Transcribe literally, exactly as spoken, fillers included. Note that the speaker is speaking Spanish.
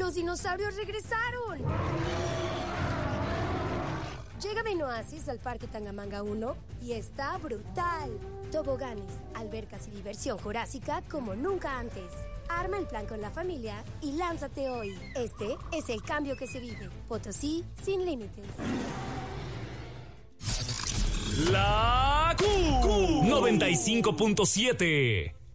¡Los dinosaurios regresaron! Llega Benoasis al Parque Tangamanga uno y está brutal. Toboganes, albercas y diversión jurásica como nunca antes. Arma el plan con la familia y lánzate hoy. Este es el cambio que se vive. Potosí sin límites. La Q noventa y cinco punto siete.